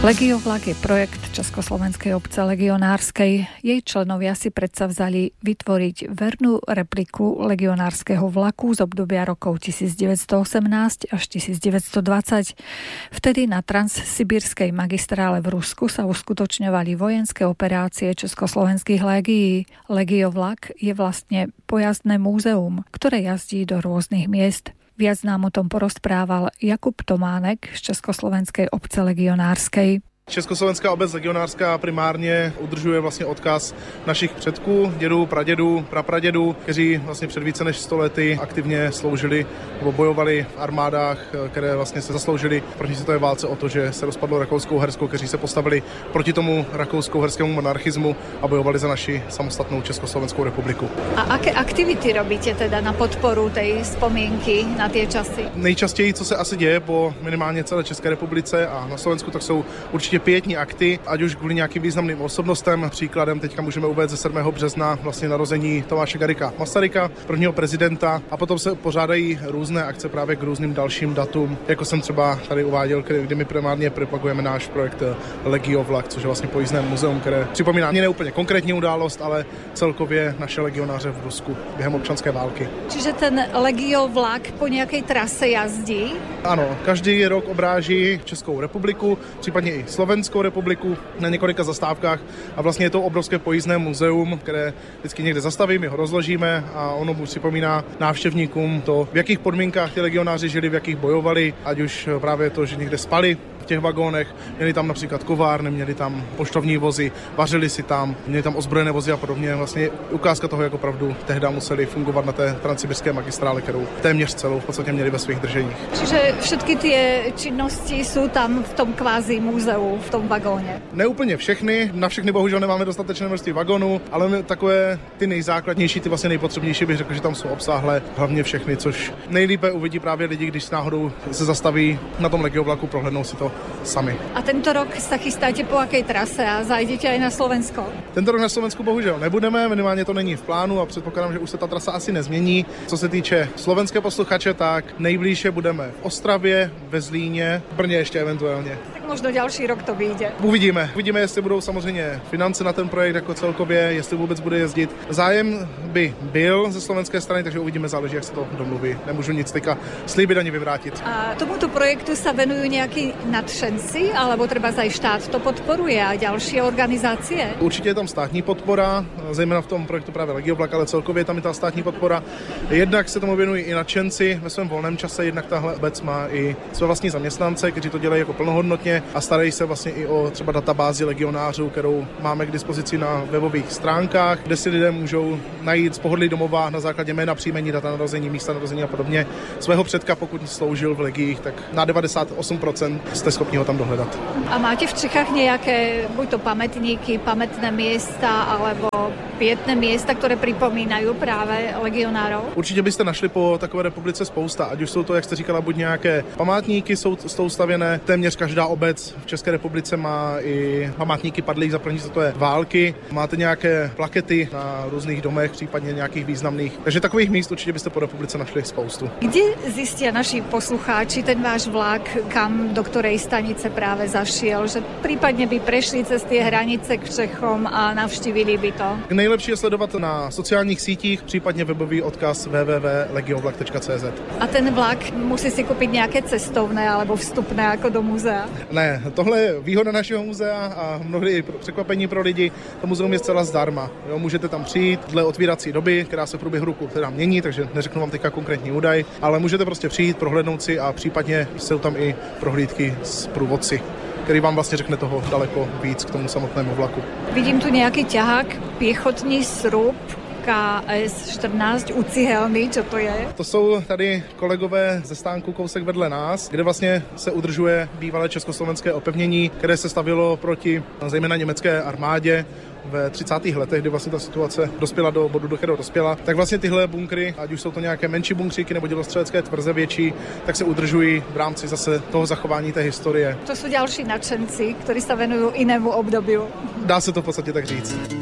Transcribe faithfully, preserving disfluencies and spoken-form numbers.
Legiovlak je projekt Československej obce legionárskej. Jej členovia si predsavzali vytvoriť vernú repliku legionárskeho vlaku z obdobia rokov devätnásťstoosemnásť až devätnásťstodvadsať. Vtedy na transsibírskej magistrále v Rusku sa uskutočňovali vojenské operácie československých légií. Legiovlak je vlastne pojazdné múzeum, ktoré jazdí do rôznych miest. Viac nám o tom porozprával Jakub Tománek z Československej obce legionárskej. Československá obec legionářská primárně udržuje vlastně odkaz našich předků, dědů, pradědů, prapradědů, kteří vlastně před více než sto lety aktivně sloužili nebo bojovali v armádách, které vlastně se zasloužili proti světové válce o to, že se rozpadlo Rakousko-Uhersko, kteří se postavili proti tomu rakousko-uherskému monarchismu a bojovali za naši samostatnou Československou republiku. A aké aktivity robíte teda na podporu tej spomienky na tie časy? Nejčastěji, co se asi děje po minimálně celé České republice a na Slovensku, tak jsou určitě pětní akty, ať už kvůli nějakým významným osobnostem. Příkladem teďka můžeme uvést ze sedmého března vlastně narození Tomáše Garrigua Masaryka, prvního prezidenta, a potom se pořádají různé akce právě k různým dalším datům, jako jsem třeba tady uváděl, kdy my primárně propagujeme náš projekt Legiovlak, což je vlastně pojízdné muzeum, které připomíná ne úplně konkrétní událost, ale celkově naše legionáře v Rusku během občanské války. Čiže ten Legiovlak po nějaké trase jazdí? Ano, každý rok obráží Českou republiku, případně i Slovenskou republiku na několika zastávkách a vlastně je to obrovské pojízdné muzeum, které vždycky někde zastavíme, ho rozložíme a ono mu připomíná návštěvníkům to, v jakých podmínkách ti legionáři žili, v jakých bojovali, ať už právě to, že někde spali v těch vagónech, měli tam například kovárny, měli tam poštovní vozy, vařili si tam, měli tam ozbrojené vozy a podobně. Vlastně ukázka toho, jak opravdu tehdy museli fungovat na té transsibirské magistrále, kterou téměř celou v podstatě měli ve svých drženích. Čiže všetky tie činnosti jsou tam v tom kvázi muzeu, v tom vagóně? Neúplně všechny, na všechny bohužel nemáme dostatečné množství vagónů, ale takové ty nejzákladnější, ty vlastně nejpotřebnější bych řekl, že tam jsou obsáhlé hlavně všechny, což nejlépe uvidí právě lidi, když náhodou se zastaví na tom Legiovlaku, prohlédnou si to sami. A tento rok sa chystáte po akej trase a zajdete aj na Slovensko? Tento rok na Slovensku bohužel nebudeme, minimálně to není v plánu a předpokládám, že už se ta trasa asi nezmění. Co se týče slovenské posluchače, tak nejblíže budeme v Ostravě, ve Zlíně, v Brně ještě eventuálně. Tak možno ďalší rok to vyjde. Uvidíme. Uvidíme, jestli budou samozřejmě finance na ten projekt jako celkově, jestli vůbec bude jezdit. Zájem by byl ze slovenské strany, takže uvidíme, záleží, jak se to domluví. Nemůžu nic teďka slíbit ani vyvrátit. A tomuto projektu sa venujú nejakí nadšenci, alebo treba aj štát to podporuje a ďalšie organizácie? Určitě je tam státní podpora, zejména v tom projektu právě Legiovlak, ale celkově tam je ta státní podpora. Jednak se tomu věnují i nadšenci ve svém volném čase, jednak tahle obec má i své vlastní zaměstnance, kteří to dělají jako plnohodnotně a starají se vlastně i o třeba databázi legionářů, kterou máme k dispozici na webových stránkách, kde si lidé můžou najít z pohodlí domova na základě jména, příjmení, data narození, místa narození a podobně svého předka, pokud sloužil v legiích, tak na devadesát osm procent jste schopni ho tam dohledat. A máte v Čechách nejaké, buď to pamätníky, pamätné miesta, alebo pietné miesta, ktoré pripomínajú práve legionárov? Určitě byste našli po takové republice spousta, ať už jsou to, jak jste říkala, buď nějaké památníky jsou s tou stavěné. Téměř každá obec v České republice má i památníky padlých za první světové války. Máte nějaké plakety na různých domech, případně nějakých významných. Takže takových míst určitě byste po republice našli spoustu. Kde zistia naši poslucháči ten váš vlak, kam do ktorej stanice práve zašiel, že prípadne by prešli cez tie hranice k Čechom a navštívili by to? Nejlepší je sledovat na sociálních sítích, případně webový odkaz w w w tečka legiovlak tečka c z. A ten vlak musí si kúpiť nejaké cestovné alebo vstupné ako do muzea? Ne, tohle je výhoda našeho muzea a mnohdy překvapení pro lidi. To muzeum je zcela zdarma. Jo, můžete tam přijít dle otvírací doby, která se v průběhu roku teda mění, takže neřeknu vám teďka konkrétní údaj, ale můžete prostě přijít, prohlédnout si a případně jsou tam i prohlídky s průvodci, který vám vlastně řekne toho daleko víc k tomu samotnému vlaku. Vidím tu nejaký ťahák, piechotní srub, K S čtrnáct u Cihelny, čo to je? To jsou tady kolegové ze stánku kousek vedle nás, kde vlastně se udržuje bývalé československé opevnění, které se stavilo proti zejména německé armádě ve třicátých letech, kdy vlastně ta situace dospěla do bodu, do kterého dospěla. Tak vlastně tyhle bunkry, ať už jsou to nějaké menší bunkříky nebo dělostřelecké tvrze větší, tak se udržují v rámci zase toho zachování té historie. To jsou další nadšenci, kteří se venují jinému obdobiu. Dá se to v podstatě tak říct.